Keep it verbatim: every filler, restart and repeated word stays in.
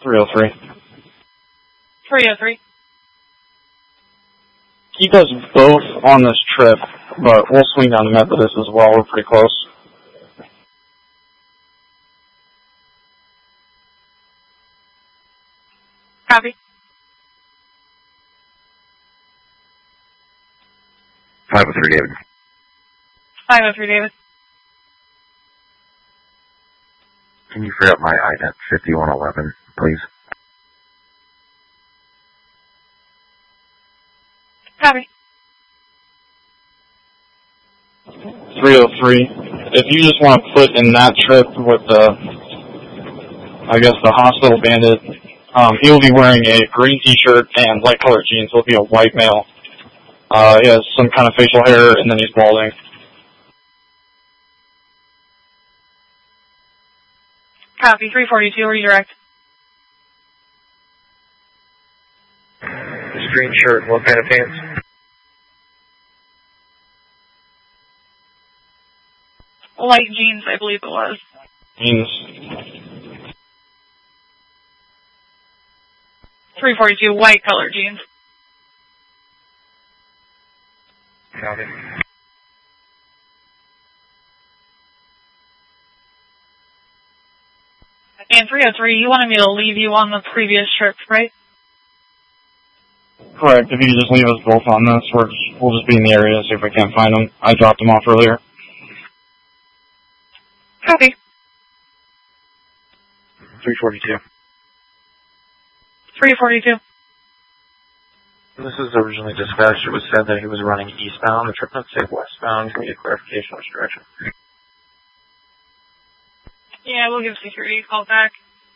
three oh three. three oh three. Keep us both on this trip, but we'll swing down to Methodist as well. We're pretty close. Copy. five oh three, David. five oh three, David. Can you free up my I N E T fifty-one eleven, please? Copy. three oh three. If you just want to put in that trip with the, I guess, the hospital bandit, um, he'll be wearing a green t-shirt and light colored jeans. He'll be a white male. Uh, he has some kind of facial hair, and then he's balding. Copy. three forty-two, redirect. Green shirt, what kind of pants? Light jeans, I believe it was. Jeans. three forty-two, white colored jeans. Copy. And three oh three, you wanted me to leave you on the previous trip, right? Correct. If you could just leave us both on this, we're just, we'll just be in the area, see if we can't find them. I dropped them off earlier. Copy. three forty-two. three forty-two. This is originally dispatched. It was said that he was running eastbound. The trip notes say westbound. Can we get clarification which direction? Yeah, we'll give security a call back.